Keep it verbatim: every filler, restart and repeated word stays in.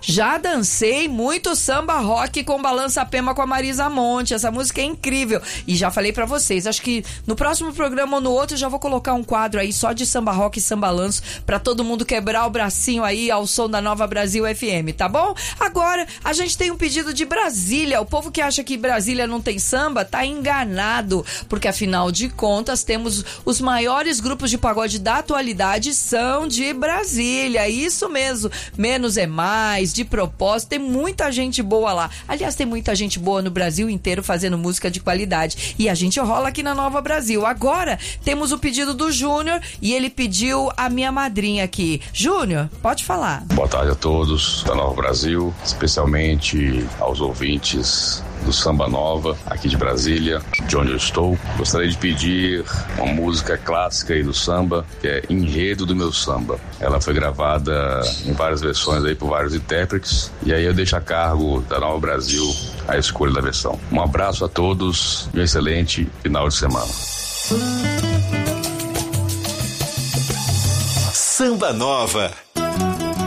Já dancei muito samba rock com Balança Pema com a Marisa Monte. Essa música é incrível. E já falei pra vocês, acho que no próximo programa ou no outro eu já vou colocar um quadro aí só de samba rock e samba lanço pra todo mundo quebrar o bracinho aí ao som da Nova Brasil F M, tá bom? Agora, a gente tem um pedido de Brasília. O povo que acha que Brasília não tem samba tá enganado, porque afinal de contas temos os maiores grupos de pagode da atualidade são de Brasília. Isso mesmo, menos é mais, de propósito, tem muita gente boa lá. Aliás, tem muita gente boa no Brasil inteiro fazendo música de qualidade. E a gente rola aqui na Nova Brasil. Agora, temos o pedido do Júnior e ele pediu a minha madrinha aqui. Júnior, pode falar. Boa tarde a todos da Nova Brasil, especialmente aos ouvintes do Samba Nova, aqui de Brasília, de onde eu estou. Gostaria de pedir uma música clássica aí do samba, que é Enredo do Meu Samba. Ela foi gravada em várias versões aí por vários intérpretes, e aí eu deixo a cargo da Nova Brasil a escolha da versão. Um abraço a todos e um excelente final de semana. Samba Nova.